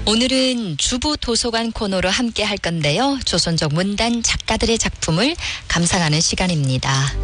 오늘은 주부 도서관 코너로 함께 할 건데요. 조선족 문단 작가들의 작품을 감상하는 시간입니다.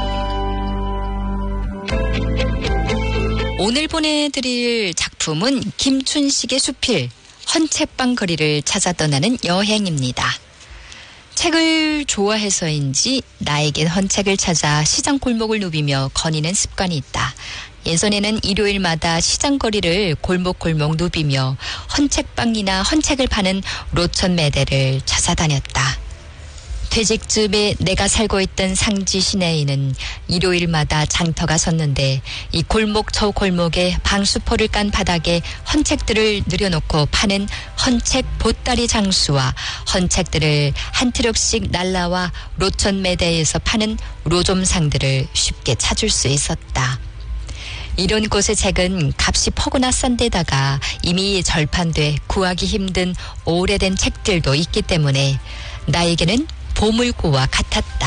오늘 보내드릴 작품은 김춘식의 수필 헌책방 거리를 찾아 떠나는 여행입니다. 책을 좋아해서인지 나에겐 헌책을 찾아 시장 골목을 누비며 거니는 습관이 있다. 예전에는 일요일마다 시장 거리를 골목골목 누비며 헌책방이나 헌책을 파는 로천 매대를 찾아다녔다. 퇴직쯤에 내가 살고 있던 상지 시내에는 일요일마다 장터가 섰는데 이 골목 저 골목에 방수포를 깐 바닥에 헌책들을 늘여놓고 파는 헌책 보따리 장수와 헌책들을 한 트럭씩 날라와 로천 매대에서 파는 로점상들을 쉽게 찾을 수 있었다. 이런 곳의 책은 값이 퍼구나 싼 데다가 이미 절판돼 구하기 힘든 오래된 책들도 있기 때문에 나에게는 보물고와 같았다.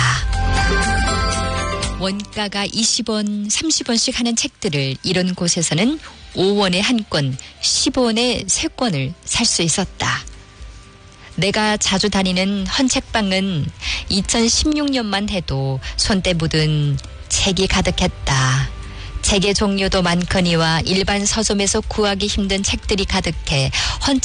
원가가 20원, 30원씩 하는 책들을 이런 곳에서는 5원에 한 권, 10원에 3권을 살 수 있었다. 내가 자주 다니는 헌책방은 2016년만 해도 손때 묻은 책이 가득했다. 책의 종류도 많거니와 일반 서점에서 구하기 힘든 책들이 가득해